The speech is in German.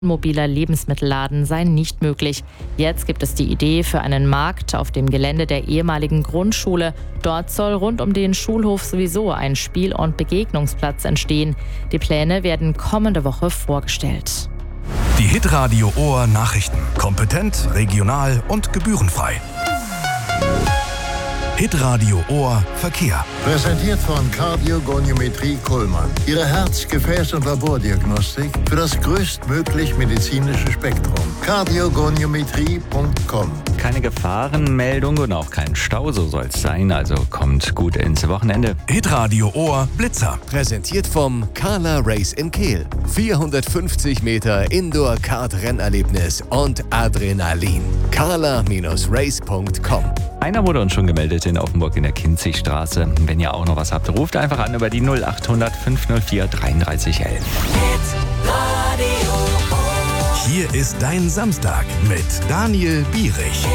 Mobiler Lebensmittelladen sei nicht möglich. Jetzt gibt es die Idee für einen Markt auf dem Gelände der ehemaligen Grundschule. Dort soll rund um den Schulhof sowieso ein Spiel- und Begegnungsplatz entstehen. Die Pläne werden kommende Woche vorgestellt. Die Hitradio Ohr Nachrichten. Kompetent, regional und gebührenfrei. Hitradio Ohr Verkehr. Präsentiert von Kardiogoniometrie Kuhlmann. Ihre Herz-, Gefäß- und Labordiagnostik für das größtmöglich medizinische Spektrum. Kardiogoniometrie.com. Keine Gefahrenmeldung und auch kein Stau, so soll es sein. Also kommt gut ins Wochenende. Hitradio Ohr Blitzer. Präsentiert vom Carla Race in Kehl. 450 Meter Indoor-Kart-Rennerlebnis und Adrenalin. carla-race.com. Einer wurde uns schon gemeldet in Offenburg in der Kinzigstraße. Wenn ihr auch noch was habt, ruft einfach an über die 0800 504 3311. Hier ist dein Samstag mit Daniel Bierich.